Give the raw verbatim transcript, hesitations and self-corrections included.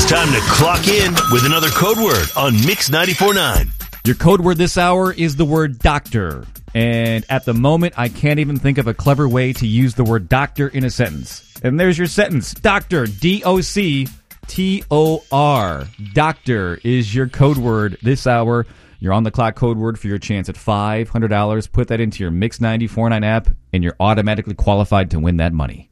It's time to clock in with another code word on Mix ninety-four point nine. Your code word this hour is the word doctor. And at the moment, I can't even think of a clever way to use the word doctor in a sentence. And there's your sentence. Doctor, D O C T O R. Doctor is your code word this hour. You're on the clock code word for your chance at five hundred dollars. Put that into your Mix ninety-four point nine app, and you're automatically qualified to win that money.